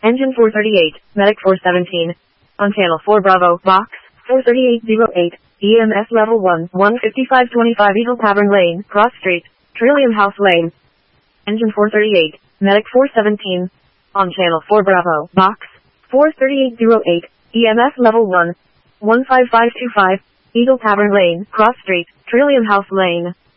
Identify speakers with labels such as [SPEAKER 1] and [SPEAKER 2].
[SPEAKER 1] Engine 438, Medic 417. On channel 4 Bravo, box 43808, EMS level 1, 15525 Eagle Tavern Lane, Cross Street, Trillium House Lane. Engine 438, Medic 417. On channel 4 Bravo, box 43808, EMS level 1, 15525, Eagle Tavern Lane, Cross Street, Trillium House Lane.